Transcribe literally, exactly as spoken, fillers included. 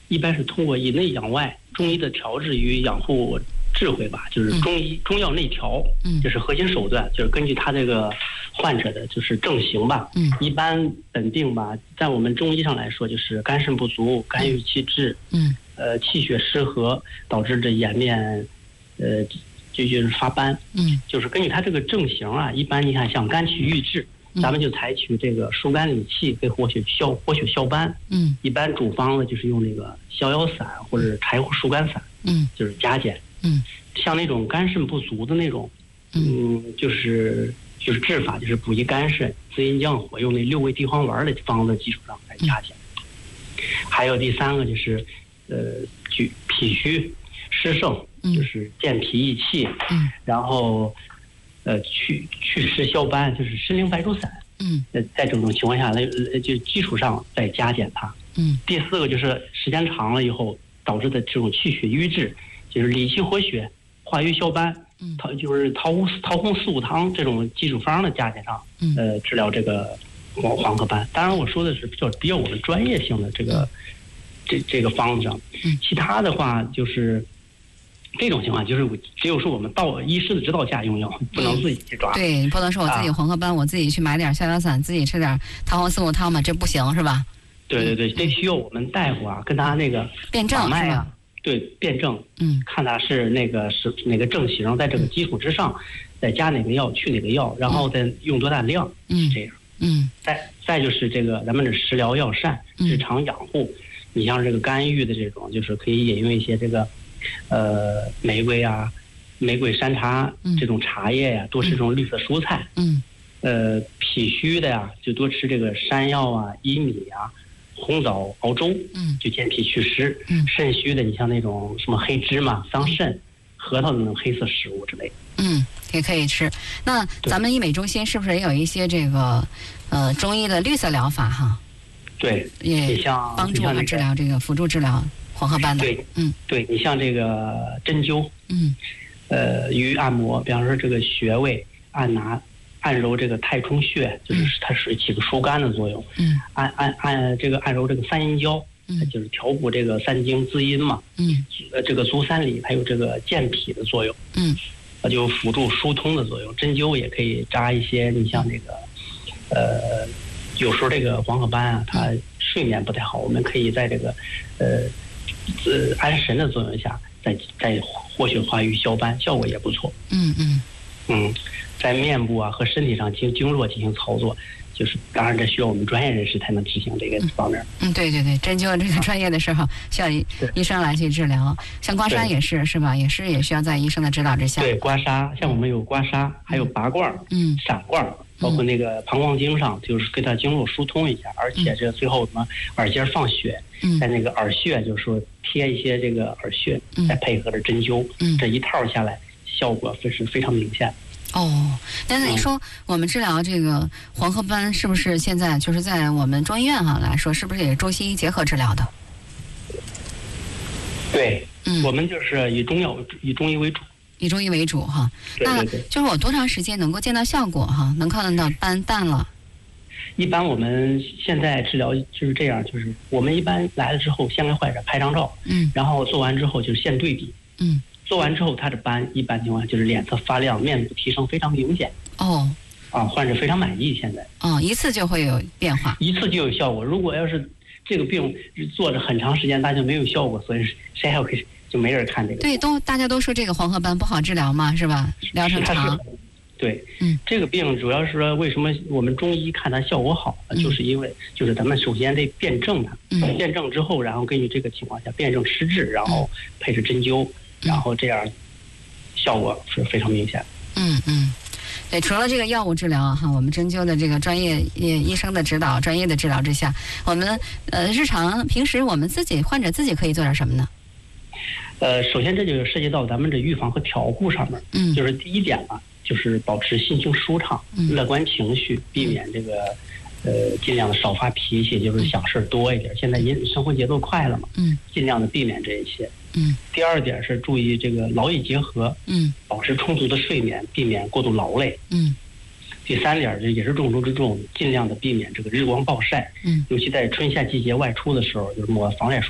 一般是通过以内养外，中医的调治与养护智慧吧，就是中医、嗯、中药内调，嗯，这是核心手段，就是根据他这个患者的就是症型吧，嗯，一般本病吧，在我们中医上来说，就是肝肾不足、肝郁气滞，嗯，呃，气血失和导致这颜面，呃，就就是发斑，嗯，就是根据他这个症型啊，一般你看像肝气郁滞。咱们就采取这个疏肝理气，可以活血消活血消斑。嗯，一般主方呢就是用那个逍遥散或者柴胡疏肝散。嗯，就是加减。嗯，像那种肝肾不足的那种，嗯，就是就是治法就是补益肝肾、滋阴降火，用那六味地黄丸的方子基础上来加减。嗯、还有第三个就是，呃，举脾虚湿盛，就是健脾益气。嗯，然后。呃，祛祛湿消斑，就是参苓白术散。嗯，呃，在这种情况下，那就基础上再加减它。嗯，第四个就是时间长了以后导致的这种气血瘀滞，就是理气活血、化瘀消斑。嗯，桃就是桃红桃红四物汤这种基础方的加减上，呃，治疗这个黄黄褐斑。当然，我说的是比较比较我们专业性的这个这这个方子上。嗯，其他的话就是。这种情况就是只有是我们到医师的指导下用药，不能自己去抓。 嗯、对，不能说我自己黄褐斑、啊，我自己去买点逍遥散，自己吃点桃红四物汤嘛，这不行是吧？ 对对对，这需要我们大夫啊跟他那个辩证脉啊，对辩证，嗯，看他是那个是哪个症型，在这个基础之上，再加哪个药去哪个药，然后再用多大量，嗯，是这样。嗯，再再就是这个咱们的食疗药膳，日常养护，嗯、你像这个肝郁的这种，就是可以引用一些这个。呃，玫瑰啊，玫瑰山茶这种茶叶呀、啊，多吃这种绿色蔬菜。嗯。呃，脾虚的呀，就多吃这个山药啊、薏米啊、红枣熬粥。嗯。就健脾祛湿。嗯。肾虚的，你像那种什么黑芝麻、桑葚、核桃的那种黑色食物之类。 嗯，也可以吃。那咱们医美中心是不是也有一些这个呃中医的绿色疗法哈？ 对。 也帮助我们治疗这个辅助治疗。黄褐斑的， 对，嗯，对你像这个针灸，嗯，呃，与按摩，比方说这个穴位按拿、按揉这个太冲穴，就是它是起个疏肝的作用，嗯，按按按这个按揉这个三阴交，嗯，就是调补这个三经滋阴嘛，嗯，呃，这个足三里还有这个健脾的作用，嗯，它就辅助疏通的作用。针灸也可以扎一些，你像这个，呃，有时候这个黄褐斑啊，它睡眠不太好，我们可以在这个，呃。呃，安神的作用下，在在活血化瘀消斑，效果也不错。嗯嗯嗯，在面部啊和身体上经经络进行操作，就是当然这需要我们专业人士才能执行这个方面。 嗯，对对对，针灸这个专业的时候需要医生来去治疗，像刮痧也是是吧？也是也需要在医生的指导之下。 对，刮痧像我们有刮痧，还有拔罐、嗯，散罐。包括那个膀胱经上，就是给它经络疏通一下，而且这最后什么耳尖放血，在那个耳穴，就是说贴一些这个耳穴，再配合着针灸，这一套下来，效果是非常明显。 哦，但是你说我们治疗这个黄褐斑，是不是现在就是在我们中医院哈来说，是不是也是中西医结合治疗的？ 对，嗯，我们就是以中药以中医为主。 以中医为主哈， 那就是我多长时间能够见到效果哈？能看到斑淡了？ 一般我们现在治疗就是这样，就是我们一般来了之后，先给患者拍张照，嗯，然后做完之后就是现对比，嗯，做完之后他的斑一般情况就是脸色发亮，面部提升非常明显。哦，啊，患者非常满意现在。 哦，一次就会有变化， 一次就有效果。如果要是这个病做着很长时间，那就没有效果，所以谁还会？就没人看这个。 对，都大家都说这个黄褐斑不好治疗嘛，是吧？疗程长。 对，嗯，这个病主要是说为什么我们中医看它效果好，嗯、就是因为就是咱们首先得辩证它，嗯，辩证之后，然后根据这个情况下辩证施治，然后配置针灸，嗯、然后这样效果是非常明显。 嗯嗯。对，除了这个药物治疗哈，我们针灸的这个专业医生的指导、专业的治疗之下，我们呃日常平时我们自己患者自己可以做点什么呢？ 呃，首先这就涉及到咱们这预防和调护上面，嗯，就是第一点嘛，就是保持心情舒畅、嗯、乐观情绪，避免这个呃尽量的少发脾气，就是想事儿多一点。现在人生活节奏快了嘛，嗯，尽量的避免这一些。嗯，第二点是注意这个劳逸结合，嗯，保持充足的睡眠，避免过度劳累。嗯，第三点就也是重中之重，尽量的避免这个日光暴晒。嗯，尤其在春夏季节外出的时候，就是抹防晒霜。